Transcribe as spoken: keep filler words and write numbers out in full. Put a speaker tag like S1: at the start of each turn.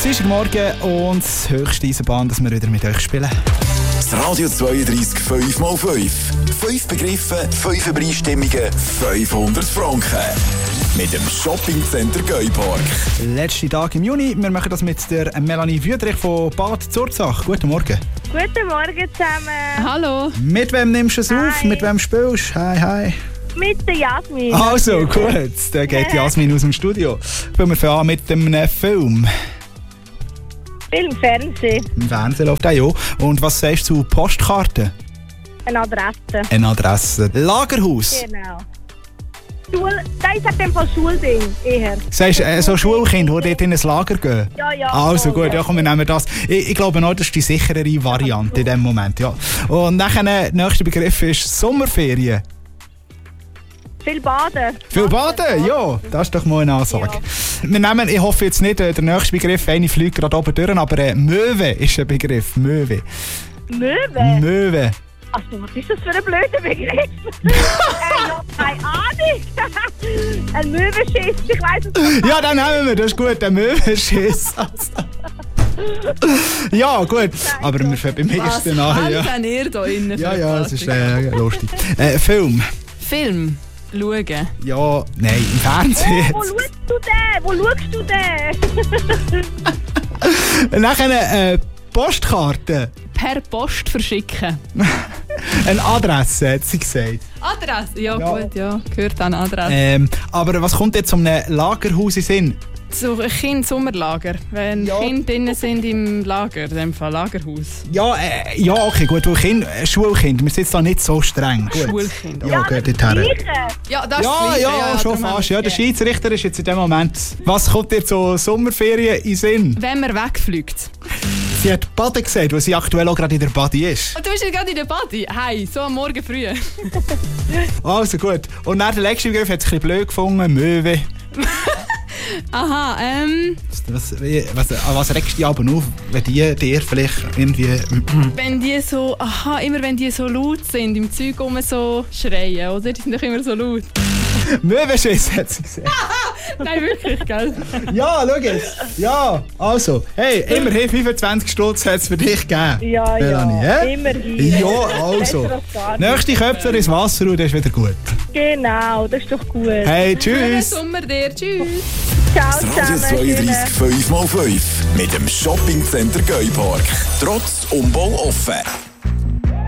S1: Dienstagmorgen und das höchste Eisenbahn, dass wir wieder mit euch spielen.
S2: Das Radio zweiunddreißig fünf mal fünf. Fünf Begriffe, fünf Übereinstimmungen, fünfhundert Franken. Mit dem Shoppingcenter Geupark.
S1: Letzter Tag im Juni. Wir machen das mit der Melanie Wüthrich von Bad Zurzach. Guten Morgen.
S3: Guten Morgen zusammen.
S4: Hallo.
S1: Mit wem nimmst du es
S3: Hi.
S1: auf? Mit wem spielst du? Hi, hi.
S3: Mit der Jasmin.
S1: Also, gut. Dann geht Jasmin aus dem Studio. Fangen wir an mit einem Film.
S3: Film, Fernsehen.
S1: Im Fernsehen läuft der ja. Und was sagst du zu Postkarten?
S3: Eine Adresse.
S1: Eine Adresse. Lagerhaus.
S3: Genau. Schul, das ist in Fall Schulding eher.
S1: Sagst du, äh, so Schulkinder, die dort in ein Lager gehen?
S3: Ja, ja.
S1: Also
S3: voll,
S1: gut, ja, komm, wir nehmen das. Ich, ich glaube, noch, das ist die sicherere Variante in diesem Moment. Ja. Und dann der nächste Begriff ist Sommerferien.
S3: Viel Baden.
S1: Viel Baden? Ja, das ist doch mal eine Ansage. Ja. Wir nehmen, ich hoffe jetzt nicht, äh, der nächste Begriff, eine fliegt gerade oben durch, aber äh, Möwe ist ein Begriff. Möwe.
S3: Möwe?
S1: Möwe.
S3: Also, was ist das für ein blöder Begriff? äh, ja, keine Ahnung. Ein Möwenschiss, ich weiss es nicht.
S1: Ja, dann nehmen wir, das ist gut, ein Möwenschiss. Ja, gut. Aber wir fangen beim ersten an.
S4: Was
S1: Ja,
S4: denn ihr da innen?
S1: ja, ja, das ist äh, lustig. Äh, Film.
S4: Film. Schauen.
S1: Ja, nein, im Fernsehen.
S3: Oh, wo schaust du den? Wo schaust du den?
S1: Nachher äh, Postkarte.
S4: Per Post verschicken.
S1: Eine Adresse, hat sie gesagt.
S4: Adresse? Ja,
S1: Ja.
S4: gut, ja. Gehört an Adresse.
S1: Ähm, aber was kommt jetzt um ein Lagerhaus in Sinn?
S4: So ein Kind Sommerlager. Wenn
S1: Ja.
S4: Kinder drinnen sind im Lager, in dem Fall Lagerhaus.
S1: Ja, äh, ja, okay, gut. Weil kind, äh, Schulkind, wir sind jetzt da nicht so streng. Gut.
S4: Schulkind.
S1: Ja, geht dorthin.
S3: Gleiche.
S4: Ja, das ist
S1: Ja,
S4: das
S1: ja,
S4: Gleiche.
S1: schon
S4: darum
S1: fast.
S4: haben
S1: Ja, der
S4: wir es
S1: Schiedsrichter ist jetzt in dem Moment. Was kommt jetzt so Sommerferien in Sinn?
S4: gegeben. Wenn man wegfliegt.
S1: Sie hat Bade gesagt, weil sie aktuell auch gerade in der Body ist.
S4: Und du bist jetzt gerade in der Party. Hey, so am Morgen früh.
S1: Also gut. Und nach der letzten Begriff hat es ein bisschen blöd gefunden. Möwe.
S4: Aha, ähm...
S1: Was, was, was regst du dich aber auf, wenn die dir vielleicht irgendwie...
S4: Wenn die so... Aha, immer wenn die so laut sind, im Zeug rum so schreien, oder? Die sind doch immer so laut.
S1: Möwenschiss hat sie gesagt.
S4: Nein, wirklich, gell?
S1: Ja, schau jetzt. Ja, also. Hey, immerhin fünfundzwanzig Stutz hat es für dich gegeben.
S3: Ja,
S1: Melanie,
S3: ja.
S1: hä?
S3: Immerhin.
S1: Ja, also.
S3: Besser als gar nicht.
S1: Nächste Köpfer ins Wasser und das ist wieder gut.
S3: Genau, das ist doch gut.
S1: Hey,
S4: Schönen
S1: tschüss.
S4: Sommer dir. Tschüss.
S3: Ciao
S2: Das Radio
S3: zusammen.
S2: zweiunddreißig fünf mal fünf. Mit dem Shoppingcenter Geupark. Trotz Umbau offen.